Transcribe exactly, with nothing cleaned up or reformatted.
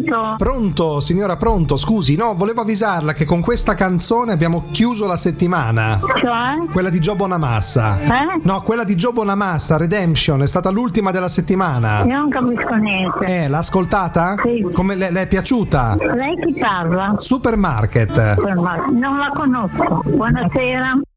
Pronto? Pronto, signora, pronto, scusi, no, volevo avvisarla che con questa canzone abbiamo chiuso la settimana. Cioè? Quella di Gio Bonamassa. Eh? No, quella di Gio Bonamassa, Redemption, è stata l'ultima della settimana. Io non capisco niente. Eh, l'ha ascoltata? Sì. Come le, le è piaciuta? Lei chi parla? Supermarket. Non la conosco. Buonasera.